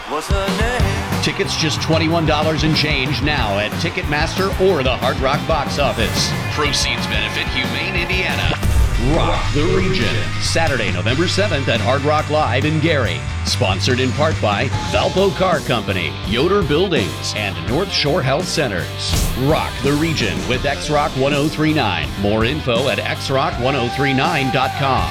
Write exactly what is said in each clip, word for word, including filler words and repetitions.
What's her name? Tickets just twenty-one dollars and change now at Ticketmaster or the Hard Rock box office. Proceeds benefit Humane Indiana. Rock the Region. Saturday, November seventh at Hard Rock Live in Gary. Sponsored in part by Valpo Car Company, Yoder Buildings, and North Shore Health Centers. Rock the Region with X Rock one oh three nine. More info at x rock one oh three nine dot com.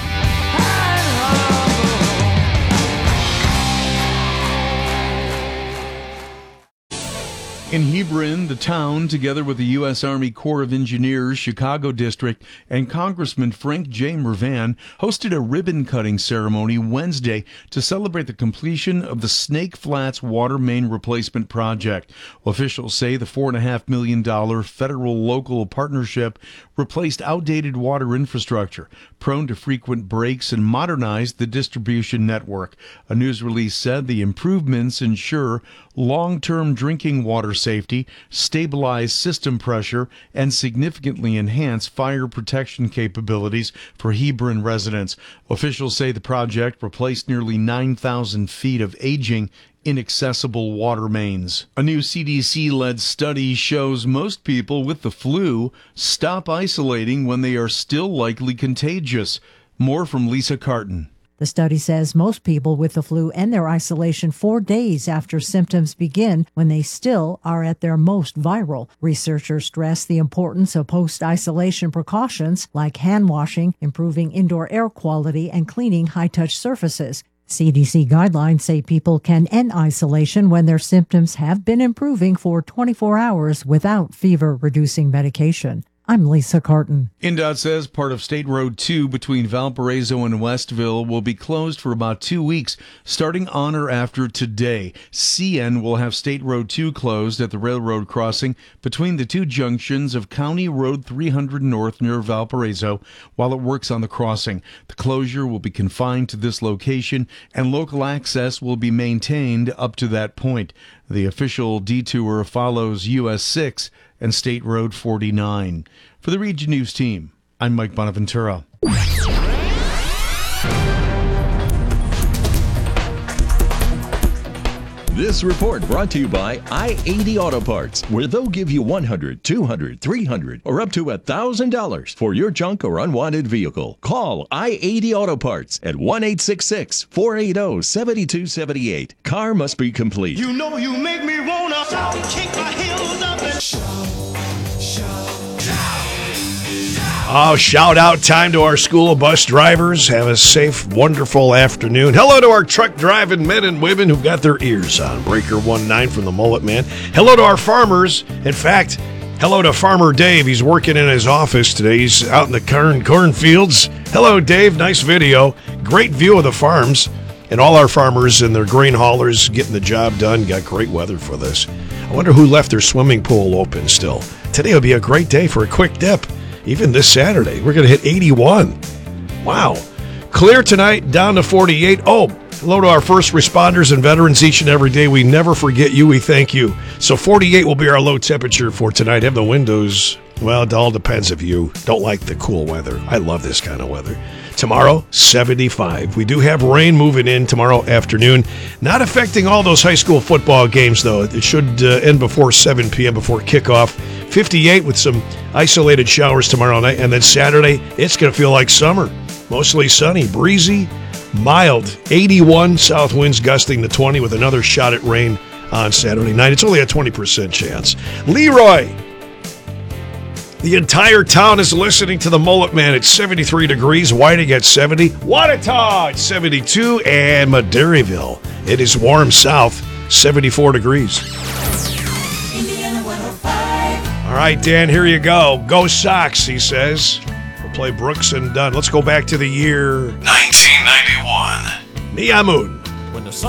In Hebron, the town, together with the U S Army Corps of Engineers, Chicago District, and Congressman Frank J. Mervan, hosted a ribbon-cutting ceremony Wednesday to celebrate the completion of the Snake Flats Water Main Replacement Project. Officials say the four point five million dollars federal-local partnership replaced outdated water infrastructure, prone to frequent breaks, and modernized the distribution network. A news release said the improvements ensure long-term drinking water safety, stabilize system pressure, and significantly enhance fire protection capabilities for Hebron residents. Officials say the project replaced nearly nine thousand feet of aging, inaccessible water mains. A new C D C-led study shows most people with the flu stop isolating when they are still likely contagious. More from Lisa Carton. The study says most people with the flu end their isolation four days after symptoms begin when they still are at their most viral. Researchers stress the importance of post-isolation precautions like hand washing, improving indoor air quality, and cleaning high-touch surfaces. C D C guidelines say people can end isolation when their symptoms have been improving for twenty-four hours without fever-reducing medication. I'm Lisa Carton. N D O T says part of State Road two between Valparaiso and Westville will be closed for about two weeks, starting on or after today. C N will have State Road two closed at the railroad crossing between the two junctions of County Road three hundred North near Valparaiso while it works on the crossing. The closure will be confined to this location, and local access will be maintained up to that point. The official detour follows U S six and State Road forty-nine. For the Region News team, I'm Mike Bonaventura. This report brought to you by I eighty Auto Parts, where they'll give you one hundred, two hundred, three hundred, or up to one thousand dollars for your junk or unwanted vehicle. Call I eighty Auto Parts at one eight six six, four eight zero, seven two seven eight. Car must be complete. You know you make me wanna shout, kick my heels up and shout, shout, shout. Oh, shout out time to our school of bus drivers. Have a safe, wonderful afternoon. Hello to our truck driving men and women who got their ears on Breaker one nine from the Mullet Man. Hello to our farmers. In fact, hello to Farmer Dave. He's working in his office today. He's out in the corn cornfields. Hello, Dave. Nice video. Great view of the farms. And all our farmers and their grain haulers getting the job done. Got great weather for this. I wonder who left their swimming pool open still. Today will be a great day for a quick dip. Even this Saturday, we're going to hit eighty-one. Wow. Clear tonight, down to forty-eight. Oh, hello to our first responders and veterans each and every day. We never forget you. We thank you. So forty-eight will be our low temperature for tonight. Have the windows. Well, it all depends if you don't like the cool weather. I love this kind of weather. Tomorrow, seventy-five. We do have rain moving in tomorrow afternoon. Not affecting all those high school football games, though. It should uh, end before seven p.m., before kickoff. fifty-eight with some isolated showers tomorrow night. And then Saturday, it's going to feel like summer. Mostly sunny, breezy, mild. eighty-one, south winds gusting to twenty with another shot at rain on Saturday night. It's only a twenty percent chance. Leroy. The entire town is listening to the Mullet Man at seventy-three degrees, Whiting at seventy, Watatah at seventy-two, and Madeiryville. It is warm south, seventy-four degrees. Indiana one oh five. All right, Dan, here you go. Go Sox, he says. We'll play Brooks and Dunn. Let's go back to the year nineteen ninety-one. Niamun.